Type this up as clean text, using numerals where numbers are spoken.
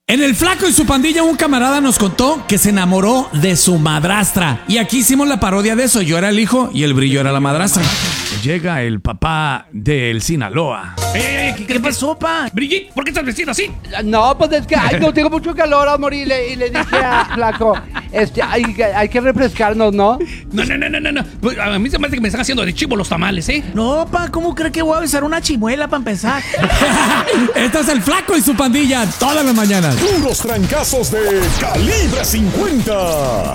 En El Flaco y su pandilla, un camarada nos contó que se enamoró de su madrastra. Y aquí hicimos la parodia de eso. Yo era el hijo y el Brillo era la madrastra. Llega el papá del Sinaloa. ¿Qué pasó, pa? Brigitte, ¿por qué estás vestido así? No, pues es que no tengo mucho calor, amor, y le dije a Flaco, hay que refrescarnos, ¿no? No. Pues, a mí se me hace que me están haciendo de chivo los tamales, ¿eh? No, pa, ¿cómo cree que voy a besar una chimuela para empezar? Este es El Flaco y su pandilla todas las mañanas. Puros trancazos de Calibre 50.